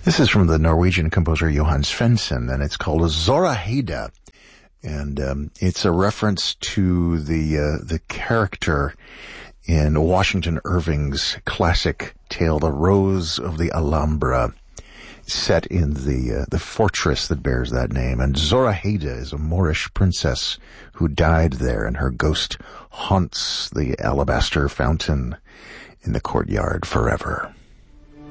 This is from the Norwegian composer Johan Svensson, and it's called Zoraheda. And it's a reference to the character in Washington Irving's classic tale, The Rose of the Alhambra, set in the fortress that bears that name. And Zoraheda is a Moorish princess who died there, and her ghost haunts the alabaster fountain in the courtyard forever.